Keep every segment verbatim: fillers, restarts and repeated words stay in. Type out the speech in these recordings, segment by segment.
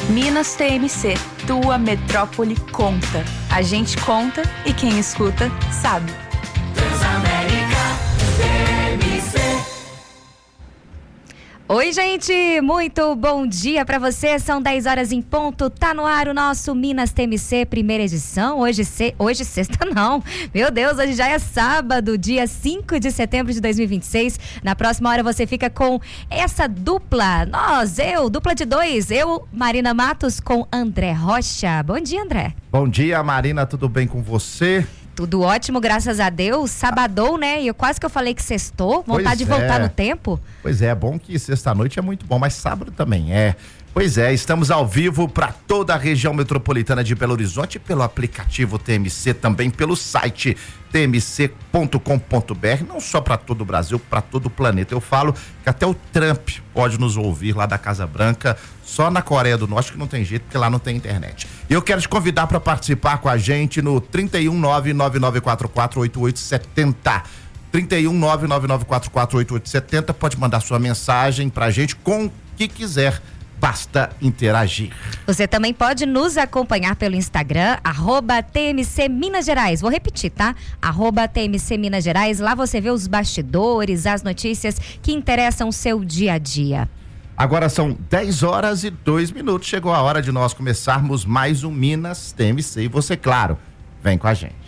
Minas T M C, tua metrópole conta. A gente conta e quem escuta sabe. Transamérica T M C. Oi, gente, muito bom dia pra você, são dez horas em ponto, tá no ar o nosso Minas T M C, primeira edição, hoje, se... hoje sexta não, meu Deus, hoje já é sábado, dia cinco de setembro de dois mil e vinte e seis, na próxima hora você fica com essa dupla, nós, eu, dupla de dois, eu, Marina Matos com André Rocha, bom dia, André. Bom dia, Marina, tudo bem com você? Tudo ótimo, graças a Deus. Sabadou, né? E eu quase que eu falei que sextou. Vontade de voltar no tempo. Pois é, é bom que sexta-noite é muito bom, mas sábado também é. Pois é, estamos ao vivo para toda a região metropolitana de Belo Horizonte pelo aplicativo T M C, também pelo site t m c ponto com ponto b r, não só para todo o Brasil, para todo o planeta. Eu falo que até o Trump pode nos ouvir lá da Casa Branca, só na Coreia do Norte que não tem jeito, porque lá não tem internet. E eu quero te convidar para participar com a gente no trinta e um, nove nove nove quatro quatro, oito oito sete zero. trinta e um, nove nove nove quatro quatro, oito oito sete zero, pode mandar sua mensagem pra gente com o que quiser. Basta interagir. Você também pode nos acompanhar pelo Instagram, arroba T M C Minas Gerais. Vou repetir, tá? Arroba T M C Minas Gerais. Lá você vê os bastidores, as notícias que interessam o seu dia a dia. Agora são dez horas e dois minutos. Chegou a hora de nós começarmos mais um Minas T M C. E você, claro, vem com a gente.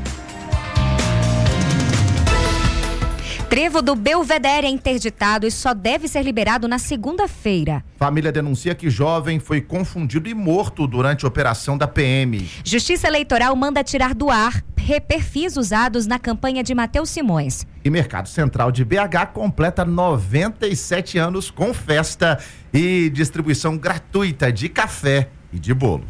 Trevo do Belvedere é interditado e só deve ser liberado na segunda-feira. Família denuncia que jovem foi confundido e morto durante a operação da P M. Justiça Eleitoral manda tirar do ar perfis usados na campanha de Matheus Simões. E Mercado Central de B H completa noventa e sete anos com festa e distribuição gratuita de café e de bolo.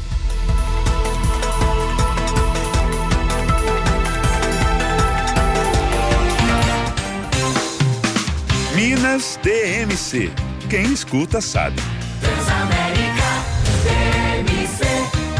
Minas T M C. Quem escuta sabe. Transamérica T M C.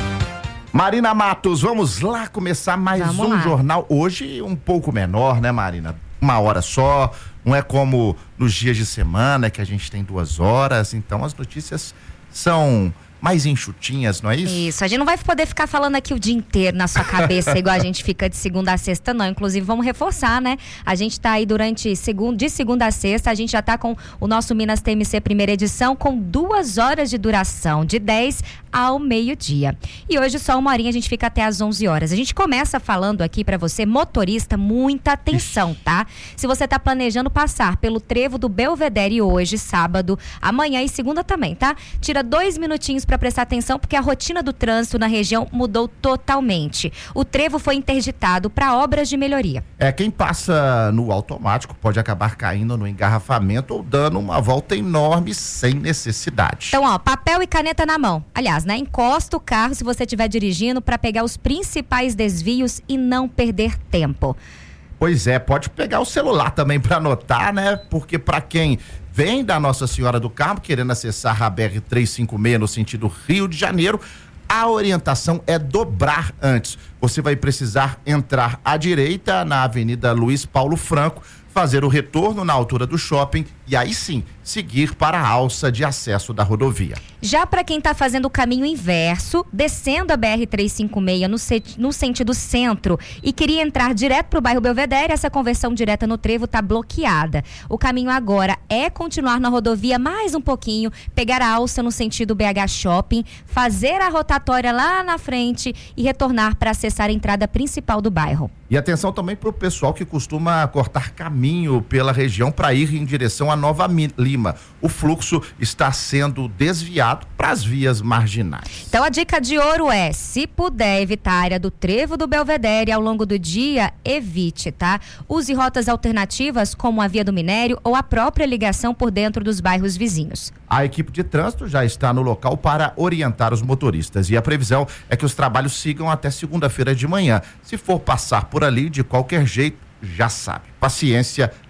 Marina Matos, vamos lá começar mais vamos um lá. jornal. Hoje um pouco menor, né, Marina? Uma hora só, não é como nos dias de semana que a gente tem duas horas, então as notícias são mais enxutinhas, não é isso? Isso, a gente não vai poder ficar falando aqui o dia inteiro na sua cabeça, igual a gente fica de segunda a sexta, não. Inclusive, vamos reforçar, né? A gente tá aí durante, segundo, de segunda a sexta, a gente já tá com o nosso Minas T M C primeira edição, com duas horas de duração, de dez ao meio-dia. E hoje, só uma horinha, a gente fica até às onze horas. A gente começa falando aqui pra você, motorista, muita atenção, tá? Se você tá planejando passar pelo trevo do Belvedere hoje, sábado, amanhã e segunda também, tá? Tira dois minutinhos para prestar atenção, porque a rotina do trânsito na região mudou totalmente. O trevo foi interditado para obras de melhoria. É, quem passa no automático pode acabar caindo no engarrafamento ou dando uma volta enorme sem necessidade. Então, ó, papel e caneta na mão. Aliás, né, encosta o carro se você estiver dirigindo para pegar os principais desvios e não perder tempo. Pois é, pode pegar o celular também para anotar, né? Porque para quem vem da Nossa Senhora do Carmo querendo acessar a B R trezentos e cinquenta e seis no sentido Rio de Janeiro, a orientação é dobrar antes. Você vai precisar entrar à direita na Avenida Luiz Paulo Franco, fazer o retorno na altura do shopping e aí sim seguir para a alça de acesso da rodovia. Já para quem está fazendo o caminho inverso, descendo a B R trezentos e cinquenta e seis no, se, no sentido centro e queria entrar direto para o bairro Belvedere, essa conversão direta no trevo está bloqueada. O caminho agora é continuar na rodovia mais um pouquinho, pegar a alça no sentido B H Shopping, fazer a rotatória lá na frente e retornar para acessar a entrada principal do bairro. E atenção também para o pessoal que costuma cortar caminho pela região para ir em direção a Nova Lima. O fluxo está sendo desviado para as vias marginais. Então a dica de ouro é, se puder evitar a área do trevo do Belvedere ao longo do dia, evite, tá? Use rotas alternativas como a Via do Minério ou a própria ligação por dentro dos bairros vizinhos. A equipe de trânsito já está no local para orientar os motoristas e a previsão é que os trabalhos sigam até segunda-feira de manhã. Se for passar por ali de qualquer jeito, já sabe. Paciência,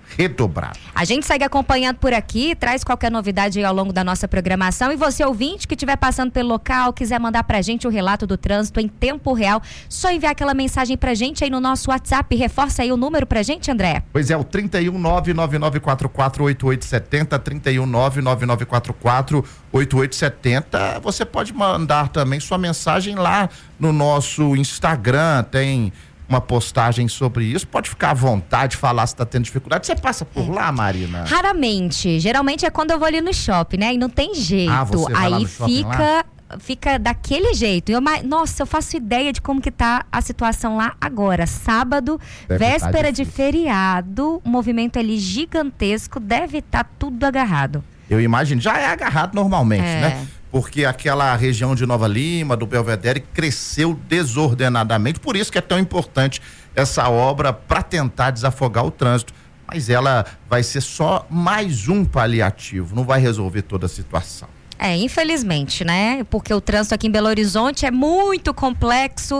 redobrado. A gente segue acompanhando por aqui, traz qualquer novidade aí ao longo da nossa programação. E você, ouvinte, que estiver passando pelo local, quiser mandar pra gente o relato do trânsito em tempo real, só enviar aquela mensagem pra gente aí no nosso WhatsApp. Reforça aí o número pra gente, André. Pois é, o trinta e um, nove nove nove quatro quatro, oito oito sete zero, trinta e um, nove nove nove quatro quatro, oito oito sete zero. Você pode mandar também sua mensagem lá no nosso Instagram, tem uma postagem sobre isso, pode ficar à vontade, falar se tá tendo dificuldade. Você passa por é. lá, Marina? Raramente, geralmente é quando eu vou ali no shopping, né? E não tem jeito. Ah, você vai aí lá no shopping fica... lá? Fica daquele jeito. Eu, nossa, eu faço ideia de como que tá a situação lá agora. Sábado, deve véspera de feriado, o movimento ali gigantesco, deve estar tá tudo agarrado. Eu imagino, já é agarrado normalmente, é. né? Porque aquela região de Nova Lima, do Belvedere, cresceu desordenadamente, por isso que é tão importante essa obra para tentar desafogar o trânsito. Mas ela vai ser só mais um paliativo, não vai resolver toda a situação. É, infelizmente, né? Porque o trânsito aqui em Belo Horizonte é muito complexo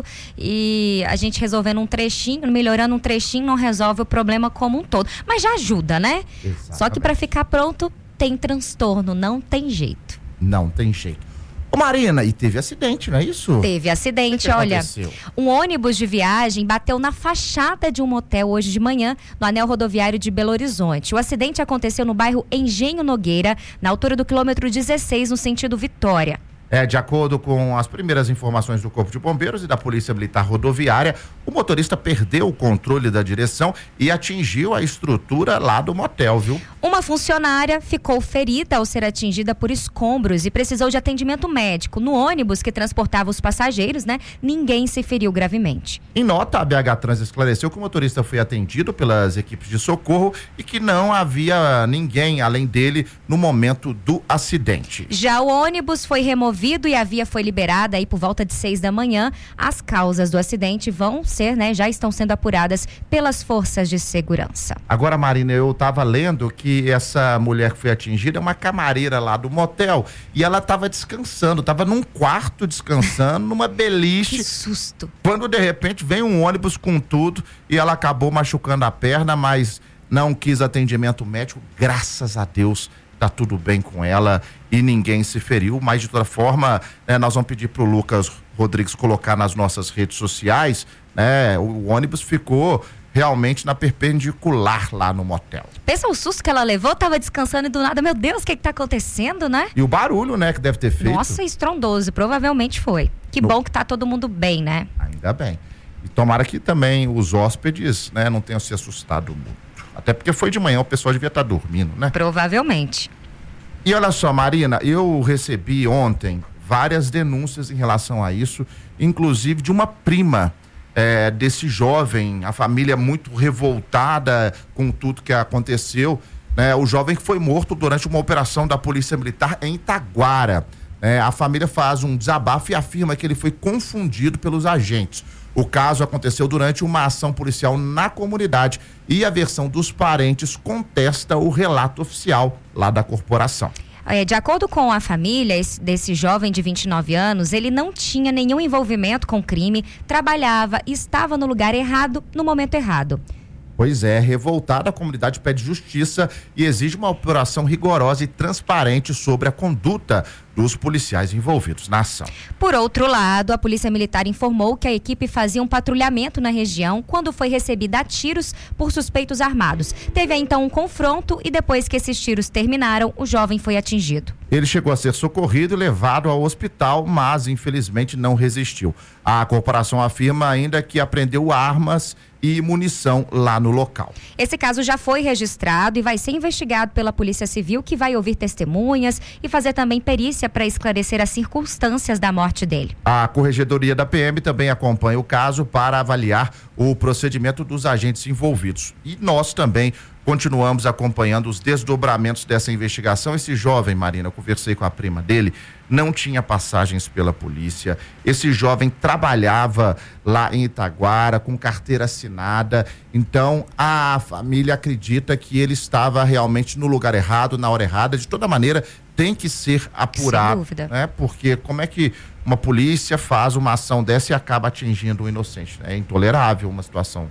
e a gente resolvendo um trechinho, melhorando um trechinho, não resolve o problema como um todo. Mas já ajuda, né? Exatamente. Só que para ficar pronto tem transtorno, não tem jeito. Não tem jeito. Ô Marina, e teve acidente, não é isso? Teve acidente, olha, um ônibus de viagem bateu na fachada de um motel hoje de manhã, no anel rodoviário de Belo Horizonte. O acidente aconteceu no bairro Engenho Nogueira, na altura do quilômetro dezesseis, no sentido Vitória. É, de acordo com as primeiras informações do Corpo de Bombeiros e da Polícia Militar Rodoviária, o motorista perdeu o controle da direção e atingiu a estrutura lá do motel, viu? Uma funcionária ficou ferida ao ser atingida por escombros e precisou de atendimento médico. No ônibus que transportava os passageiros, né, ninguém se feriu gravemente. Em nota, a B H Trans esclareceu que o motorista foi atendido pelas equipes de socorro e que não havia ninguém além dele no momento do acidente. Já o ônibus foi removido e a via foi liberada aí por volta de seis da manhã. As causas do acidente vão ser, né, já estão sendo apuradas pelas forças de segurança. Agora, Marina, eu estava lendo que essa mulher que foi atingida é uma camareira lá do motel e ela estava descansando, estava num quarto descansando, numa beliche. Que susto. Quando de repente vem um ônibus com tudo e ela acabou machucando a perna, mas não quis atendimento médico, graças a Deus. Tá tudo bem com ela e ninguém se feriu, mas de toda forma, né, nós vamos pedir pro Lucas Rodrigues colocar nas nossas redes sociais, né? O ônibus ficou realmente na perpendicular lá no motel. Pensa o susto que ela levou, tava descansando e do nada, meu Deus, o que que tá acontecendo, né? E o barulho, né, que deve ter feito. Nossa, estrondoso, provavelmente foi. Que no... bom que tá todo mundo bem, né? Ainda bem. E tomara que também os hóspedes, né, não tenham se assustado muito. Até porque foi de manhã, o pessoal devia estar dormindo, né? Provavelmente. E olha só, Marina, eu recebi ontem várias denúncias em relação a isso, inclusive de uma prima é, desse jovem, a família muito revoltada com tudo que aconteceu, né? O jovem que foi morto durante uma operação da Polícia Militar em Itaguara. É, a família faz um desabafo e afirma que ele foi confundido pelos agentes. O caso aconteceu durante uma ação policial na comunidade e a versão dos parentes contesta o relato oficial lá da corporação. É, de acordo com a família esse, desse jovem de vinte e nove anos, ele não tinha nenhum envolvimento com crime, trabalhava e estava no lugar errado no momento errado. Pois é, revoltada, a comunidade pede justiça e exige uma apuração rigorosa e transparente sobre a conduta dos policiais envolvidos na ação. Por outro lado, a Polícia Militar informou que a equipe fazia um patrulhamento na região quando foi recebida a tiros por suspeitos armados. Teve aí, então um confronto e depois que esses tiros terminaram, o jovem foi atingido. Ele chegou a ser socorrido e levado ao hospital, mas infelizmente não resistiu. A corporação afirma ainda que apreendeu armas e munição lá no local. Esse caso já foi registrado e vai ser investigado pela Polícia Civil, que vai ouvir testemunhas e fazer também perícia para esclarecer as circunstâncias da morte dele. A Corregedoria da P M também acompanha o caso para avaliar o procedimento dos agentes envolvidos. E nós também continuamos acompanhando os desdobramentos dessa investigação. Esse jovem, Marina, eu conversei com a prima dele, não tinha passagens pela polícia. Esse jovem trabalhava lá em Itaguara com carteira assinada. Então, a família acredita que ele estava realmente no lugar errado, na hora errada. De toda maneira, tem que ser apurado. Sem dúvida. Né? Porque como é que uma polícia faz uma ação dessa e acaba atingindo um inocente? É intolerável uma situação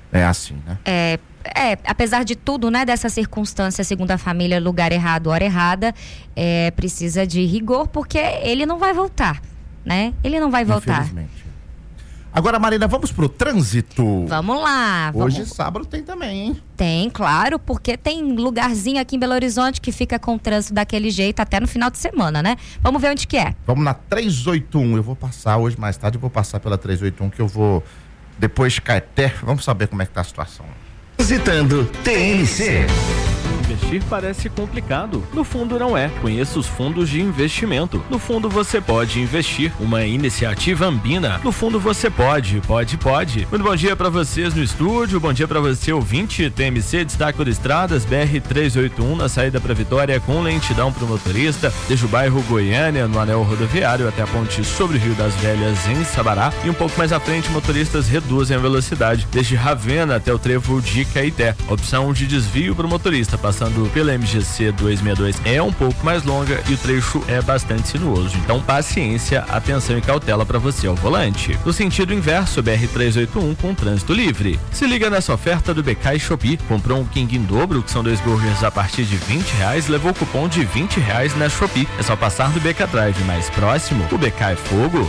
É assim, né? É, é, apesar de tudo, né, dessa circunstância, segundo a família, lugar errado, hora errada, é, precisa de rigor, porque ele não vai voltar, né? Ele não vai voltar. Infelizmente. Agora, Marina, vamos pro trânsito. Vamos lá. Hoje, vamos... sábado, tem também, hein? Tem, claro, porque tem lugarzinho aqui em Belo Horizonte que fica com o trânsito daquele jeito até no final de semana, né? Vamos ver onde que é. Vamos na trezentos e oitenta e um. Eu vou passar hoje, mais tarde, eu vou passar pela trezentos e oitenta e um, que eu vou depois de Caeté. Vamos saber como é que tá a situação. Visitando T N C. Investir parece complicado. No fundo não é. Conheça os fundos de investimento. No fundo você pode investir. Uma iniciativa Ambina. No fundo você pode, pode, pode. Muito bom dia para vocês no estúdio. Bom dia para você ouvinte. T M C destaque por estradas B R trezentos e oitenta e um na saída para Vitória com lentidão para o motorista. Desde o bairro Goiânia no anel rodoviário até a ponte sobre o Rio das Velhas em Sabará. E um pouco mais à frente motoristas reduzem a velocidade. Desde Ravena até o trevo de Caeté. Opção de desvio para o motorista passando pela M G C duzentos e sessenta e dois é um pouco mais longa e o trecho é bastante sinuoso. Então paciência, atenção e cautela para você ao volante. No sentido inverso, B R trezentos e oitenta e um com trânsito livre. Se liga nessa oferta do B K e Shopee. Comprou um King em dobro, que são dois burgers a partir de vinte reais, levou cupom de vinte reais na Shopee. É só passar do B K Drive mais próximo. O B K é fogo.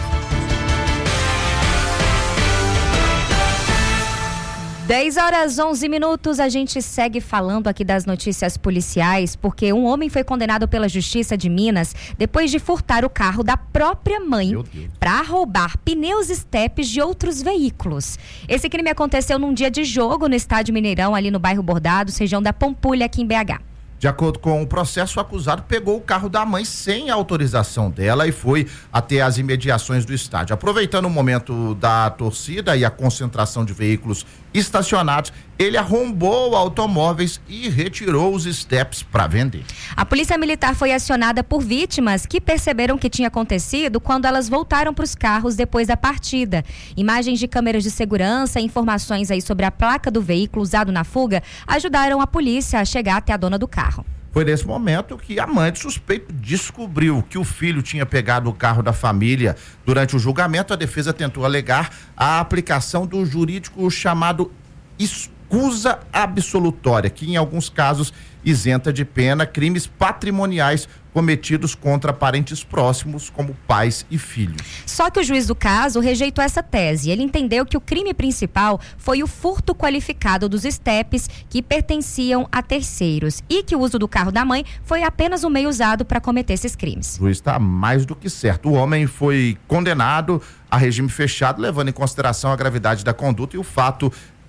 dez horas, onze minutos, a gente segue falando aqui das notícias policiais, porque um homem foi condenado pela Justiça de Minas depois de furtar o carro da própria mãe para roubar pneus estepes de outros veículos. Esse crime aconteceu num dia de jogo no Estádio Mineirão, ali no bairro Bordados, região da Pampulha, aqui em B H. De acordo com o processo, o acusado pegou o carro da mãe sem autorização dela e foi até as imediações do estádio. Aproveitando o momento da torcida e a concentração de veículos estacionados, ele arrombou automóveis e retirou os estepes para vender. A polícia militar foi acionada por vítimas que perceberam o que tinha acontecido quando elas voltaram para os carros depois da partida. Imagens de câmeras de segurança e informações aí sobre a placa do veículo usado na fuga ajudaram a polícia a chegar até a dona do carro. Foi nesse momento que a mãe do suspeito descobriu que o filho tinha pegado o carro da família. Durante o julgamento, a defesa tentou alegar a aplicação do jurídico chamado escusa absolutória, que em alguns casos isenta de pena crimes patrimoniais cometidos contra parentes próximos, como pais e filhos. Só que o juiz do caso rejeitou essa tese. Ele entendeu que o crime principal foi o furto qualificado dos estepes que pertenciam a terceiros e que o uso do carro da mãe foi apenas o meio usado para cometer esses crimes. O juiz está mais do que certo. O homem foi condenado a regime fechado, levando em consideração a gravidade da conduta e o fato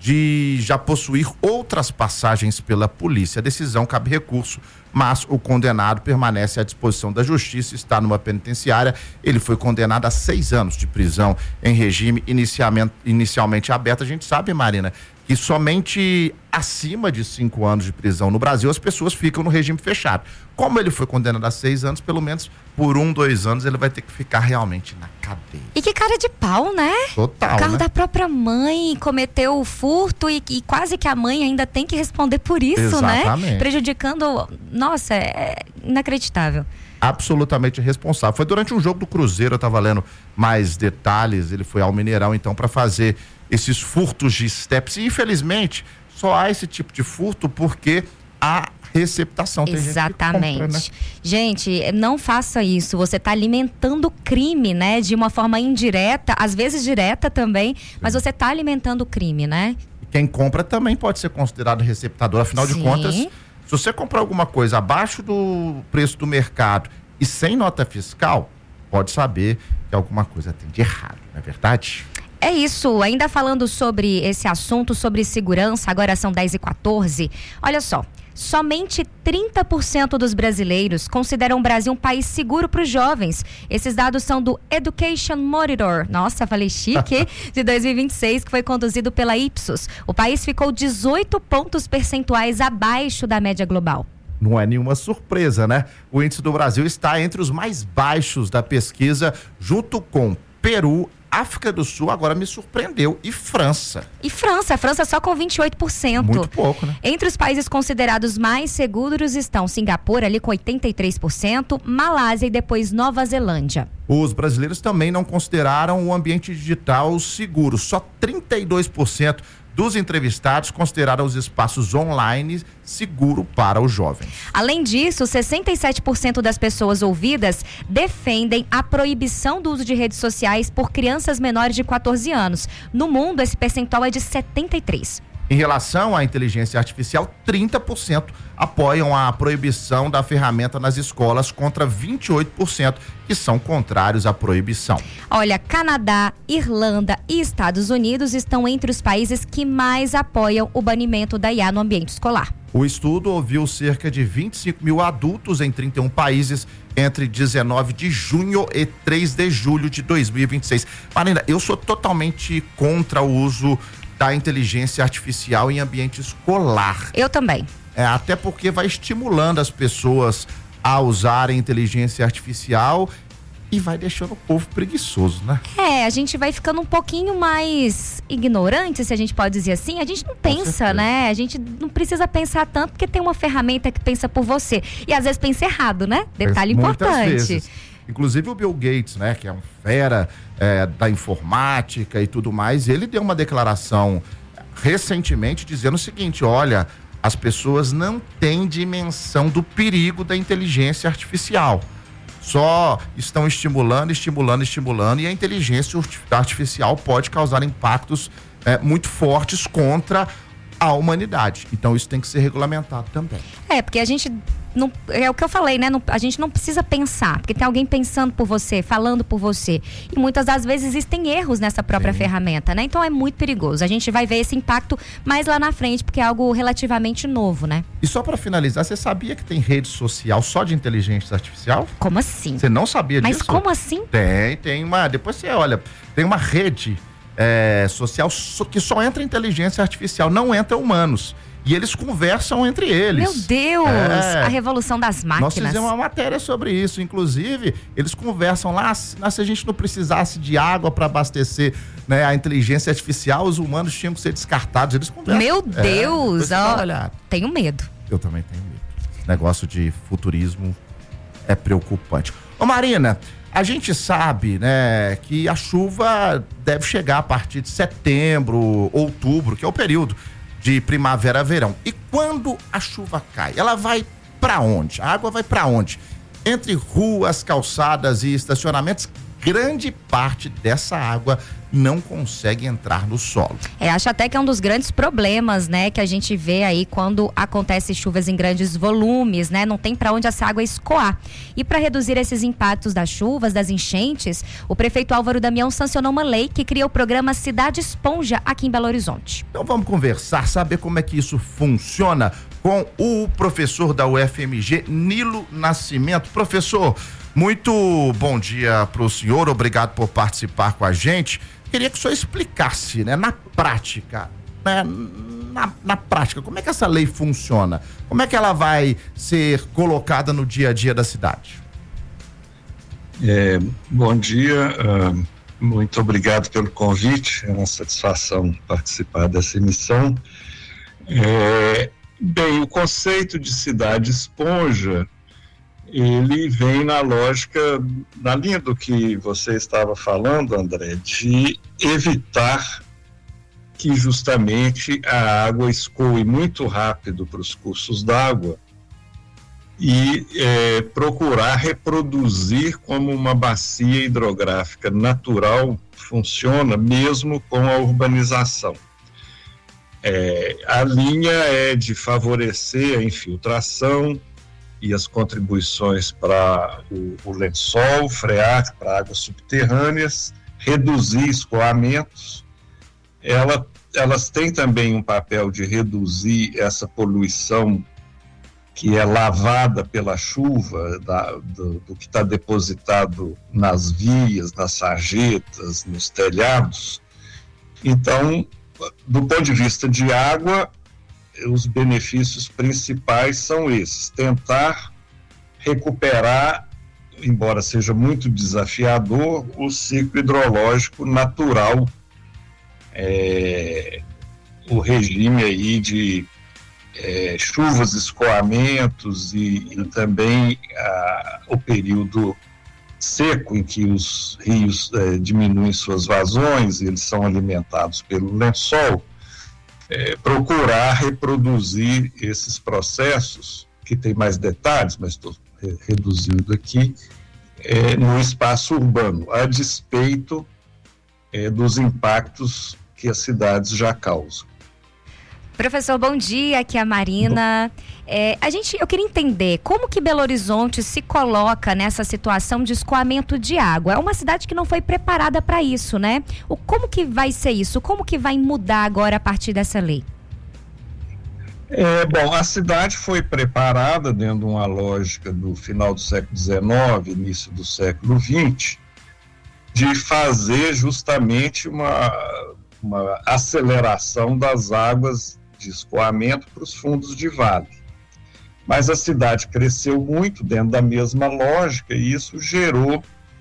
de já possuir outras passagens pela polícia. A decisão cabe recurso, mas o condenado permanece à disposição da justiça, está numa penitenciária. Ele foi condenado a seis anos de prisão em regime inicialmente, inicialmente aberto. A gente sabe, Marina, que somente acima de cinco anos de prisão no Brasil as pessoas ficam no regime fechado. Como ele foi condenado a seis anos, pelo menos por um, dois anos ele vai ter que ficar realmente na cadeia. E que cara de pau, né? Total, o carro né? da própria mãe cometeu o furto e, e quase que a mãe ainda tem que responder por isso, Exatamente. né? Prejudicando... Nossa, é inacreditável. Absolutamente responsável. Foi durante um jogo do Cruzeiro, eu estava lendo mais detalhes, ele foi ao Mineirão então para fazer esses furtos de estepes e infelizmente só há esse tipo de furto porque há receptação. Tem Exatamente. Gente, que compra, né? Gente, não faça isso. Você está alimentando o crime, né? De uma forma indireta, às vezes direta também, Sim. mas você está alimentando o crime, né? E quem compra também pode ser considerado receptador. Afinal Sim. de contas, se você comprar alguma coisa abaixo do preço do mercado e sem nota fiscal, pode saber que alguma coisa tem de errado, não é verdade? É isso, ainda falando sobre esse assunto, sobre segurança, agora são dez e quatorze. Olha só, somente trinta por cento dos brasileiros consideram o Brasil um país seguro para os jovens. Esses dados são do Education Monitor, nossa, falei chique, de dois mil e vinte e seis, que foi conduzido pela Ipsos. O país ficou dezoito pontos percentuais abaixo da média global. Não é nenhuma surpresa, né? O índice do Brasil está entre os mais baixos da pesquisa, junto com Peru, África do Sul, agora me surpreendeu, e França. E França, a França só com vinte e oito por cento. Muito pouco, né? Entre os países considerados mais seguros estão Singapura, ali com oitenta e três por cento, Malásia e depois Nova Zelândia. Os brasileiros também não consideraram o ambiente digital seguro. Só trinta e dois por cento dos entrevistados consideraram os espaços online seguro para os jovens. Além disso, sessenta e sete por cento das pessoas ouvidas defendem a proibição do uso de redes sociais por crianças menores de quatorze anos. No mundo, esse percentual é de setenta e três por cento. Em relação à inteligência artificial, trinta por cento apoiam a proibição da ferramenta nas escolas, contra vinte e oito por cento que são contrários à proibição. Olha, Canadá, Irlanda e Estados Unidos estão entre os países que mais apoiam o banimento da I A no ambiente escolar. O estudo ouviu cerca de vinte e cinco mil adultos em trinta e um países entre dezenove de junho e três de julho de dois mil e vinte e seis. Marina, eu sou totalmente contra o uso da inteligência artificial em ambiente escolar. Eu também. É, até porque vai estimulando as pessoas a usarem inteligência artificial e vai deixando o povo preguiçoso, né? É, a gente vai ficando um pouquinho mais ignorante, se a gente pode dizer assim. A gente não pensa, né? A gente não precisa pensar tanto porque tem uma ferramenta que pensa por você. E às vezes pensa errado, né? Detalhe Muitas importante. Vezes. Inclusive o Bill Gates, né, que é um fera é, da informática e tudo mais, ele deu uma declaração recentemente dizendo o seguinte: olha, as pessoas não têm dimensão do perigo da inteligência artificial. Só estão estimulando, estimulando, estimulando, e a inteligência artificial pode causar impactos é, muito fortes contra a humanidade. Então isso tem que ser regulamentado também. É, porque a gente não, é o que eu falei, né? Não, a gente não precisa pensar, porque tem alguém pensando por você, falando por você. E muitas das vezes existem erros nessa própria Sim. ferramenta, né? Então é muito perigoso. A gente vai ver esse impacto mais lá na frente, porque é algo relativamente novo, né? E só para finalizar, você sabia que tem rede social só de inteligência artificial? Como assim? Você não sabia Mas disso? Mas como assim? Tem, tem uma. Depois você olha, tem uma rede é, social que só entra inteligência artificial, não entra humanos. E eles conversam entre eles. Meu Deus! É, a revolução das máquinas. Nós fizemos uma matéria sobre isso. Inclusive, eles conversam lá, se a gente não precisasse de água para abastecer, né, a inteligência artificial, os humanos tinham que ser descartados. Eles conversam. Meu Deus! É, ó, tenho medo. Eu também tenho medo. Esse negócio de futurismo é preocupante. Ô Marina, a gente sabe, né, que a chuva deve chegar a partir de setembro, outubro, que é o período de primavera-verão. E quando a chuva cai, ela vai para onde? A água vai para onde? Entre ruas, calçadas e estacionamentos, grande parte dessa água não consegue entrar no solo. É, acho até que é um dos grandes problemas, né, que a gente vê aí quando acontece chuvas em grandes volumes, né? Não tem para onde essa água escoar. E para reduzir esses impactos das chuvas, das enchentes, o prefeito Álvaro Damião sancionou uma lei que cria o programa Cidade Esponja aqui em Belo Horizonte. Então vamos conversar, saber como é que isso funciona com o professor da U F M G, Nilo Nascimento. Professor, muito bom dia para o senhor, obrigado por participar com a gente. Queria que o senhor explicasse, né, na prática, né, na, na prática, como é que essa lei funciona? Como é que ela vai ser colocada no dia a dia da cidade? É, bom dia, uh, muito obrigado pelo convite, é uma satisfação participar dessa emissão. É, bem, o conceito de cidade esponja, ele vem na lógica, na linha do que você estava falando, André, de evitar que justamente a água escoe muito rápido para os cursos d'água e é, procurar reproduzir como uma bacia hidrográfica natural funciona mesmo com a urbanização. É, a linha é de favorecer a infiltração e as contribuições para o, o lençol freático, para águas subterrâneas, reduzir escoamentos. Ela, elas têm também um papel de reduzir essa poluição que é lavada pela chuva, da, do, do que está depositado nas vias, nas sarjetas, nos telhados. Então, do ponto de vista de água, os benefícios principais são esses: tentar recuperar, embora seja muito desafiador, o ciclo hidrológico natural, é, o regime aí de é, chuvas, escoamentos e, e também a, o período seco em que os rios é, diminuem suas vazões, eles são alimentados pelo lençol. é, procurar reproduzir esses processos, que tem mais detalhes, mas estou re- reduzindo aqui, é, no espaço urbano, a despeito é, dos impactos que as cidades já causam. Professor, bom dia, aqui é a Marina. É, a gente, eu queria entender como que Belo Horizonte se coloca nessa situação de escoamento de água. É uma cidade que não foi preparada para isso, né? O, como que vai ser isso? Como que vai mudar agora a partir dessa lei? É, bom, a cidade foi preparada dentro de uma lógica do final do século dezenove, início do século vinte, de fazer justamente uma, uma aceleração das águas de escoamento para os fundos de vale. Mas a cidade cresceu muito dentro da mesma lógica e isso gerou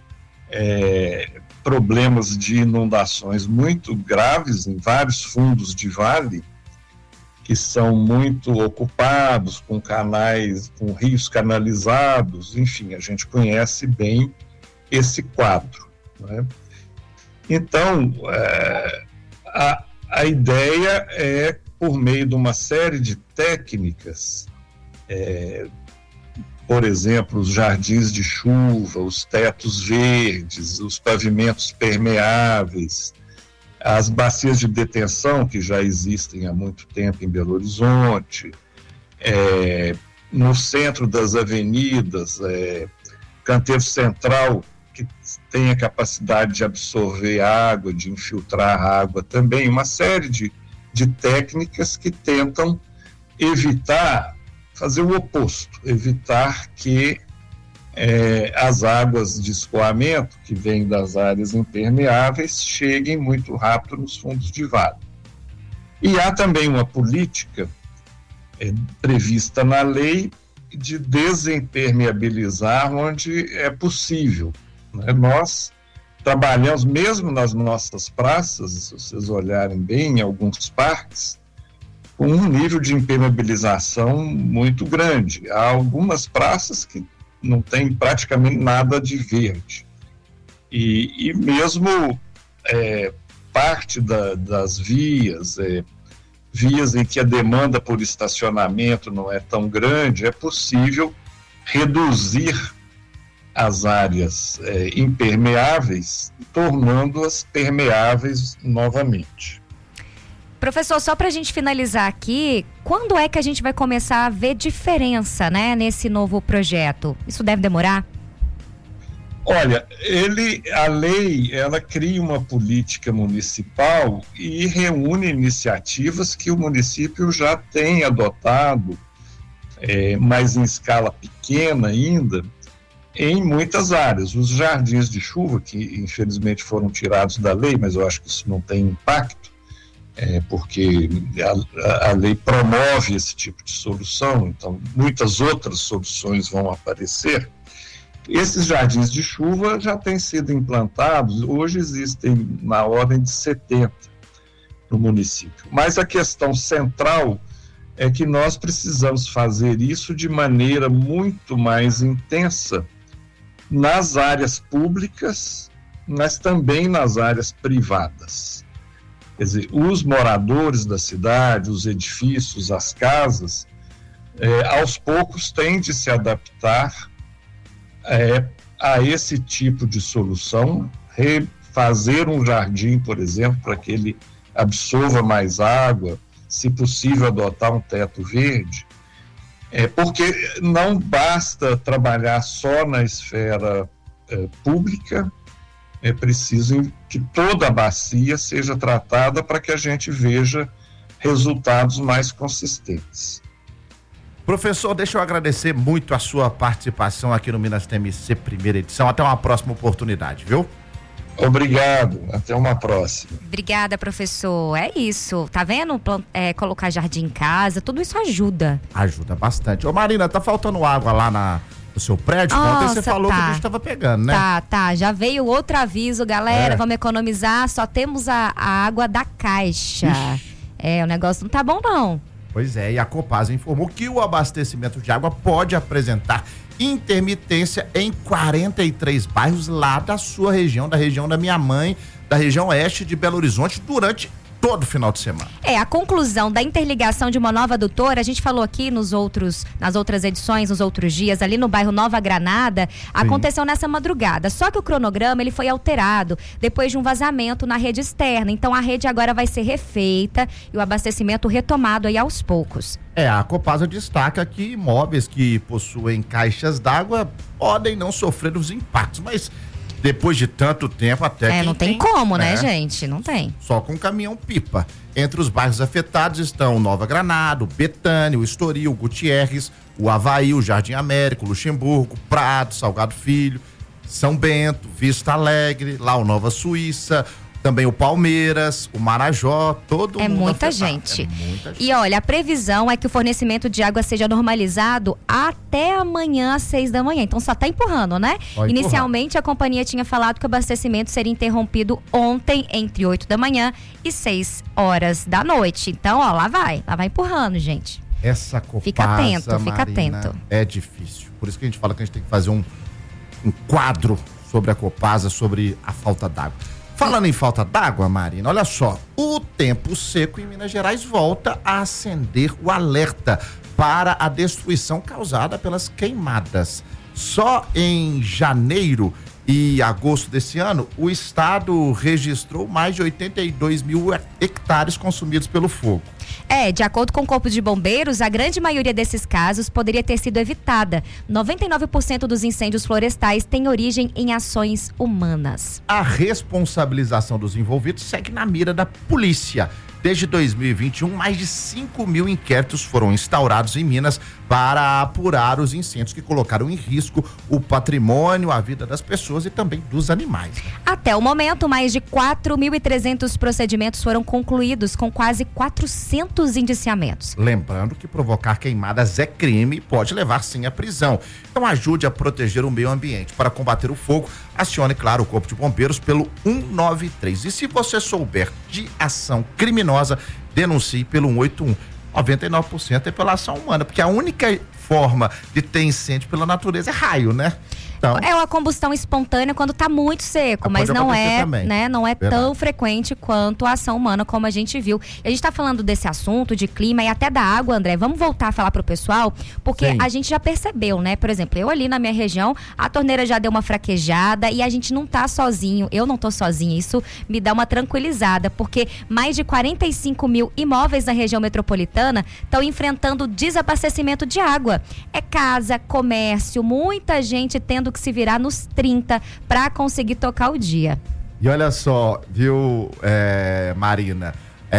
é, problemas de inundações muito graves em vários fundos de vale, que são muito ocupados, com canais, com rios canalizados, enfim, a gente conhece bem esse quadro, né? Então, é, a, a ideia é, por meio de uma série de técnicas, é, por exemplo, os jardins de chuva, os tetos verdes, os pavimentos permeáveis, as bacias de detenção, que já existem há muito tempo em Belo Horizonte, é, no centro das avenidas, é, canteiro central, que tem a capacidade de absorver água, de infiltrar água também, uma série de, de técnicas que tentam evitar, fazer o oposto, evitar que É, as águas de escoamento que vêm das áreas impermeáveis cheguem muito rápido nos fundos de vale. E há também uma política é, prevista na lei de desimpermeabilizar onde é possível, né? Nós trabalhamos mesmo nas nossas praças, se vocês olharem bem, em alguns parques, com um nível de impermeabilização muito grande. Há algumas praças que não tem praticamente nada de verde. E, e mesmo é, parte da, das vias, é, vias em que a demanda por estacionamento não é tão grande, é possível reduzir as áreas é, impermeáveis, tornando-as permeáveis novamente. Professor, só para a gente finalizar aqui, quando é que a gente vai começar a ver diferença, né, nesse novo projeto? Isso deve demorar? Olha, ele, a lei, ela cria uma política municipal e reúne iniciativas que o município já tem adotado, é, mas em escala pequena ainda, em muitas áreas. Os jardins de chuva, que infelizmente foram tirados da lei, mas eu acho que isso não tem impacto, É, porque a, a lei promove esse tipo de solução, então muitas outras soluções vão aparecer. Esses jardins de chuva já têm sido implantados, hoje existem na ordem de setenta no município. Mas a questão central é que nós precisamos fazer isso de maneira muito mais intensa nas áreas públicas, mas também nas áreas privadas. Quer dizer, os moradores da cidade, os edifícios, as casas, é, aos poucos têm de se adaptar é, a esse tipo de solução, fazer um jardim, por exemplo, para que ele absorva mais água, se possível adotar um teto verde, é, porque não basta trabalhar só na esfera é, pública, é preciso que toda a bacia seja tratada para que a gente veja resultados mais consistentes. Professor, deixa eu agradecer muito a sua participação aqui no Minas T M C primeira edição. Até uma próxima oportunidade, viu? Obrigado, até uma próxima. Obrigada, professor. É isso, tá vendo? É, colocar jardim em casa, tudo isso ajuda. Ajuda bastante. Ô Marina, tá faltando água lá na... o seu prédio? Nossa, ontem você falou tá. que a gente estava pegando, né? Tá, tá. Já veio outro aviso, galera. É. Vamos economizar. Só temos a, a água da caixa. Ixi. É, o negócio não tá bom, não. Pois é, e a Copasa informou que o abastecimento de água pode apresentar intermitência em quarenta e três bairros lá da sua região, da região da minha mãe, da região oeste de Belo Horizonte, durante todo final de semana. É, a conclusão da interligação de uma nova adutora, a gente falou aqui nos outros, nas outras edições, nos outros dias, ali no bairro Nova Granada, Sim. aconteceu nessa madrugada. Só que o cronograma, ele foi alterado depois de um vazamento na rede externa. Então a rede agora vai ser refeita e o abastecimento retomado aí aos poucos. É, a Copasa destaca que imóveis que possuem caixas d'água podem não sofrer os impactos, mas depois de tanto tempo até É, quem não tem, tem como, né, é, gente? Não tem. Só com caminhão-pipa. Entre os bairros afetados estão Nova Granada, Betânia, o Estoril, o Gutierrez, o Avaí, o Jardim Américo, o Luxemburgo, Prado, Salgado Filho, São Bento, Vista Alegre, lá o Nova Suíça, também o Palmeiras, o Marajó, todo é mundo muita afetado. gente. É muita gente. E olha, a previsão é que o fornecimento de água seja normalizado até amanhã às seis da manhã. Então só tá empurrando, né? Vai Inicialmente empurrar. a companhia tinha falado que o abastecimento seria interrompido ontem entre oito da manhã e seis horas da noite. Então, ó, lá vai, lá vai empurrando, gente. Essa Copasa, Fica atento, fica Marina, atento. É difícil. Por isso que a gente fala que a gente tem que fazer um, um quadro sobre a Copasa, sobre a falta d'água. Falando em falta d'água, Marina, olha só, o tempo seco em Minas Gerais volta a acender o alerta para a destruição causada pelas queimadas. Só em janeiro e agosto desse ano, o estado registrou mais de oitenta e dois mil hectares consumidos pelo fogo. É, de acordo com o Corpo de Bombeiros, a grande maioria desses casos poderia ter sido evitada. noventa e nove por cento dos incêndios florestais têm origem em ações humanas. A responsabilização dos envolvidos segue na mira da polícia. Desde dois mil e vinte e um, mais de cinco mil inquéritos foram instaurados em Minas para apurar os incêndios que colocaram em risco o patrimônio, a vida das pessoas e também dos animais. Né? Até o momento, mais de quatro mil e trezentos procedimentos foram concluídos, com quase quatrocentos indiciamentos. Lembrando que provocar queimadas é crime e pode levar sim à prisão. Então ajude a proteger o meio ambiente. Para combater o fogo, acione, claro, o Corpo de Bombeiros pelo um nove três. E se você souber de ação criminosa, denuncie pelo um oito um. noventa e nove por cento é pela ação humana, porque a única forma de ter incêndio pela natureza é raio, né? Então, é uma combustão espontânea quando está muito seco, mas não é, né, não é tão frequente quanto a ação humana, como a gente viu. E a gente está falando desse assunto de clima e até da água, André. Vamos voltar a falar pro pessoal, porque Sim. a gente já percebeu, né? Por exemplo, eu ali na minha região, a torneira já deu uma fraquejada e a gente não tá sozinho. Eu não tô sozinha. Isso me dá uma tranquilizada, porque mais de quarenta e cinco mil imóveis na região metropolitana estão enfrentando desabastecimento de água. É casa, comércio, muita gente tendo que se virar nos trinta para conseguir tocar o dia. E olha só, viu, é, Marina,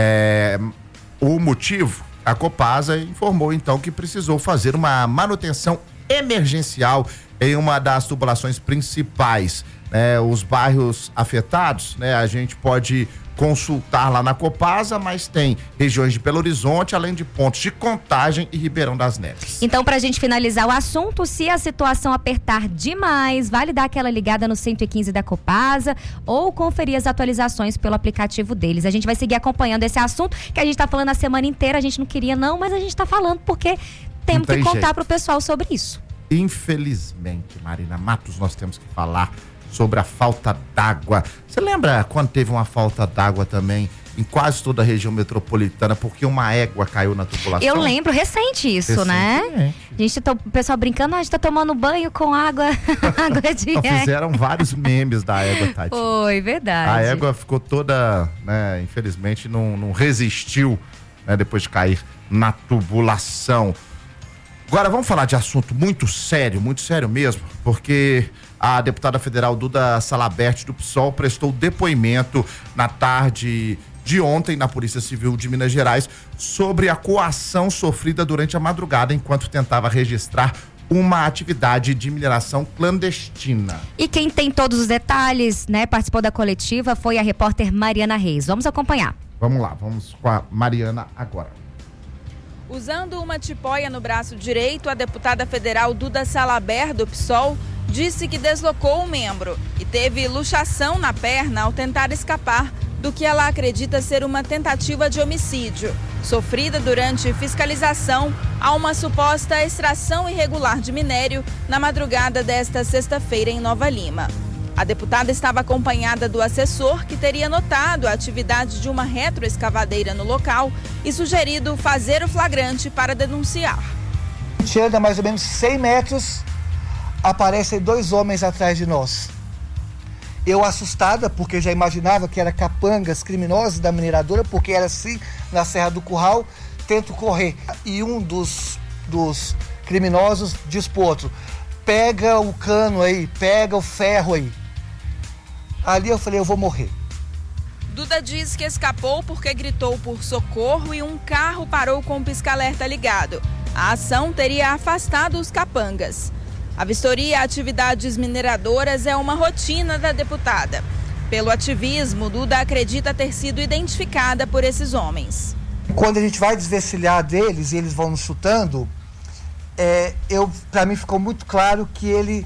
é, o motivo, a Copasa informou então que precisou fazer uma manutenção emergencial em uma das tubulações principais. Né, os bairros afetados, né, a gente pode consultar lá na Copasa, mas tem regiões de Belo Horizonte, além de pontos de Contagem e Ribeirão das Neves. Então, pra gente finalizar o assunto, se a situação apertar demais, vale dar aquela ligada no cento e quinze da Copasa ou conferir as atualizações pelo aplicativo deles. A gente vai seguir acompanhando esse assunto que a gente tá falando a semana inteira, a gente não queria não, mas a gente tá falando porque temos que contar jeito. pro pessoal sobre isso. Infelizmente, Marina Matos, nós temos que falar sobre a falta d'água. Você lembra quando teve uma falta d'água também em quase toda a região metropolitana, porque uma égua caiu na tubulação? Eu lembro, recente isso, né? A gente tá, o pessoal brincando, ah, a gente tá tomando banho com água, água de então, égua. Fizeram vários memes da égua, Tati. Foi, verdade. A égua ficou toda, né, infelizmente não, não resistiu, né, depois de cair na tubulação. Agora vamos falar de assunto muito sério, muito sério mesmo, porque a deputada federal Duda Salabert do P SOL prestou depoimento na tarde de ontem na Polícia Civil de Minas Gerais sobre a coação sofrida durante a madrugada enquanto tentava registrar uma atividade de mineração clandestina. E quem tem todos os detalhes, né, participou da coletiva foi a repórter Mariana Reis. Vamos acompanhar. Vamos lá, vamos com a Mariana agora. Usando uma tipóia no braço direito, a deputada federal Duda Salabert do P SOL disse que deslocou o membro e teve luxação na perna ao tentar escapar do que ela acredita ser uma tentativa de homicídio, sofrida durante fiscalização a uma suposta extração irregular de minério na madrugada desta sexta-feira em Nova Lima. A deputada estava acompanhada do assessor, que teria notado a atividade de uma retroescavadeira no local e sugerido fazer o flagrante para denunciar. A gente anda mais ou menos cem metros, aparecem dois homens atrás de nós. Eu assustada, porque já imaginava que era capangas criminosos da mineradora, porque era assim na Serra do Curral, tento correr. E um dos, dos criminosos diz pro outro, pega o cano aí, pega o ferro aí. Ali eu falei, eu vou morrer. Duda diz que escapou porque gritou por socorro e um carro parou com o pisca-alerta ligado. A ação teria afastado os capangas. A vistoria a atividades mineradoras é uma rotina da deputada. Pelo ativismo, Duda acredita ter sido identificada por esses homens. Quando a gente vai desvencilhar deles e eles vão nos chutando, é, eu, para mim ficou muito claro que ele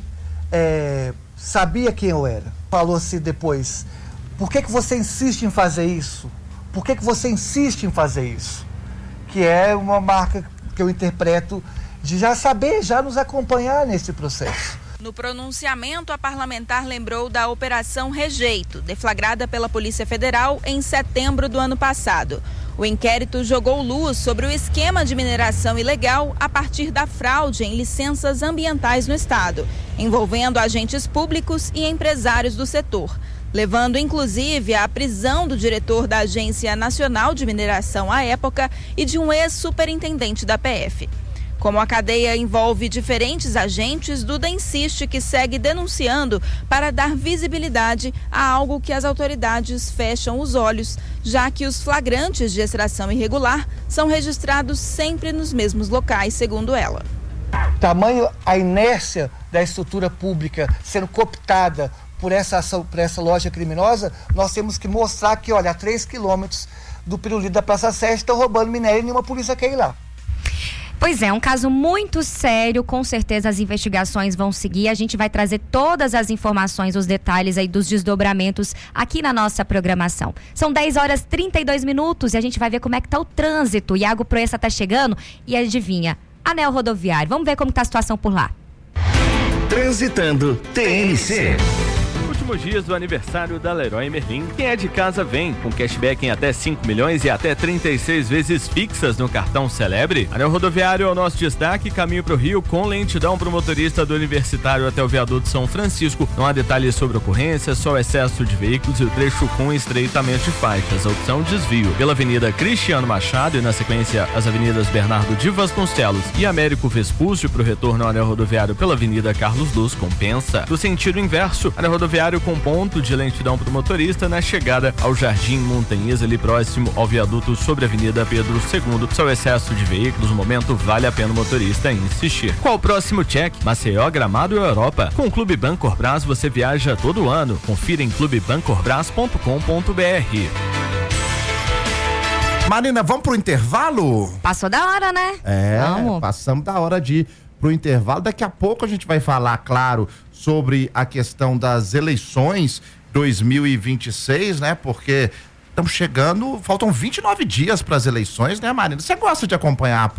é, sabia quem eu era. Falou assim depois, por que que você insiste em fazer isso? Por que que você insiste em fazer isso? Que é uma marca que eu interpreto de já saber, já nos acompanhar nesse processo. No pronunciamento, a parlamentar lembrou da Operação Rejeito, deflagrada pela Polícia Federal em setembro do ano passado. O inquérito jogou luz sobre o esquema de mineração ilegal a partir da fraude em licenças ambientais no estado, envolvendo agentes públicos e empresários do setor, levando inclusive à prisão do diretor da Agência Nacional de Mineração à época e de um ex-superintendente da P F. Como a cadeia envolve diferentes agentes, Duda insiste que segue denunciando para dar visibilidade a algo que as autoridades fecham os olhos, já que os flagrantes de extração irregular são registrados sempre nos mesmos locais, segundo ela. Tamanho a inércia da estrutura pública sendo cooptada por essa ação, por essa loja criminosa, nós temos que mostrar que, olha, a três quilômetros do pirulito da Praça Sete estão roubando minério e nenhuma polícia quer ir lá. Pois é, um caso muito sério, com certeza as investigações vão seguir, a gente vai trazer todas as informações, os detalhes aí dos desdobramentos aqui na nossa programação. São dez horas e trinta e dois minutos e a gente vai ver como é que tá o trânsito. Iago Proença tá chegando e adivinha, anel rodoviário, vamos ver como tá a situação por lá. Transitando T N C. Últimos dias do aniversário da Leroy Merlin. Quem é de casa vem, com cashback em até cinco milhões e até trinta e seis vezes fixas no cartão Celebre. Anel rodoviário é o nosso destaque, caminho para o Rio com lentidão para o motorista do Universitário até o viaduto São Francisco. Não há detalhes sobre ocorrência, só excesso de veículos e o trecho com estreitamento de faixas. A opção desvio pela Avenida Cristiano Machado e na sequência as avenidas Bernardo de Vasconcelos e Américo Vespúcio para o retorno ao anel rodoviário pela Avenida Carlos Luz compensa. Do sentido inverso, anel rodoviário com ponto de lentidão para o motorista na chegada ao Jardim Montanhês, ali próximo ao viaduto sobre a Avenida Pedro segundo. Só o excesso de veículos, no momento vale a pena o motorista insistir. Qual o próximo check? Maceió, Gramado e Europa. Com o Clube Bancorbras você viaja todo ano. Confira em clube bancorbras ponto com ponto b r. Marina, vamos pro intervalo? Passou da hora, né? É, vamos. Passamos da hora de ir pro intervalo. Daqui a pouco a gente vai falar, claro, sobre a questão das eleições dois mil e vinte e seis, né? Porque estamos chegando, faltam vinte e nove dias para as eleições, né, Marina? Você gosta de acompanhar a